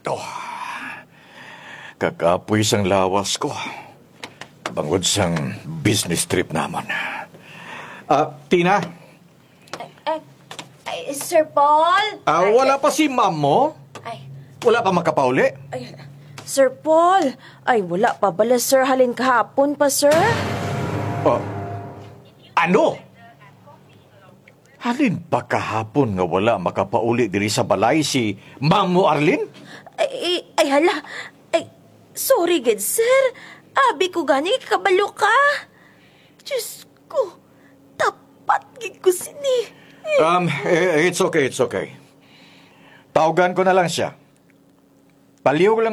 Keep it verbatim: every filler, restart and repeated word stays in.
Oh, kakapoy sang lawas ko. Bangod sang business trip naman. Ah, Tina? Ay, ay, Sir Paul? Ah, Ay, wala pa si ma'am mo? Ay, Wala pa makapauli? ay, Sir Paul? Ay, wala pa bala, sir. Halin kahapon pa, sir? Oh, ano? Halin pa kahapon nga wala makapauli diri sa balay si ma'am mo, Arlene? Ay, ay, ay hala. Ay, sorry, good, sir. Abi ko gani, kabalo ka. Diyos ko, tapat gid ko sini. Um, eh, it's okay, it's okay. Tawagan ko na lang siya. Palihog lang